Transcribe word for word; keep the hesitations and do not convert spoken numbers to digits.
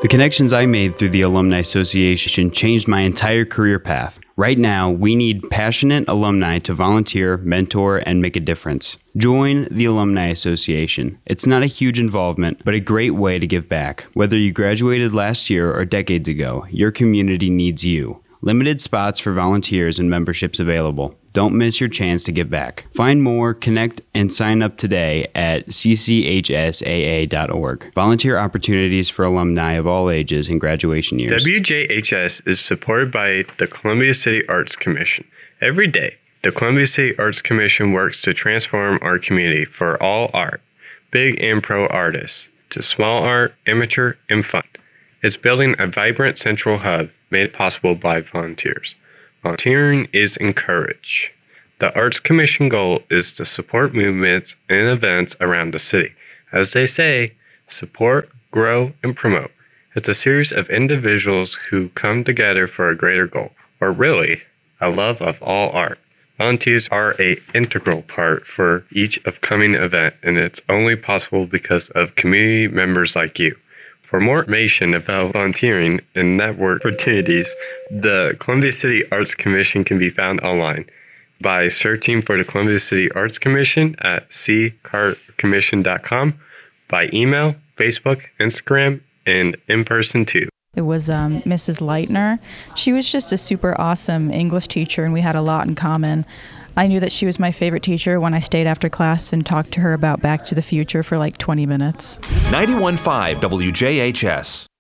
The connections I made through the Alumni Association changed my entire career path. Right now, we need passionate alumni to volunteer, mentor, and make a difference. Join the Alumni Association. It's not a huge involvement, but a great way to give back. Whether you graduated last year or decades ago, your community needs you. Limited spots for volunteers and memberships available. Don't miss your chance to give back. Find more, connect, and sign up today at c c h s a a dot org. Volunteer opportunities for alumni of all ages and graduation years. W J H S is supported by the Columbia City Arts Commission. Every day, the Columbia City Arts Commission works to transform our community for all art, big and pro artists, to small art, amateur, and fun. It's building a vibrant central hub made possible by volunteers. Volunteering is encouraged. The Arts Commission goal is to support movements and events around the city. As they say, support, grow, and promote. It's a series of individuals who come together for a greater goal, or really, a love of all art. Volunteers are an integral part for each upcoming event, and it's only possible because of community members like you. For more information about volunteering and network opportunities, the Columbia City Arts Commission can be found online by searching for the Columbia City Arts Commission at c cart commission dot com, by email, Facebook, Instagram, and in person too. It was um, Missus Leitner. She was just a super awesome English teacher, and we had a lot in common. I knew that she was my favorite teacher when I stayed after class and talked to her about Back to the Future for like twenty minutes. ninety-one point five W J H S.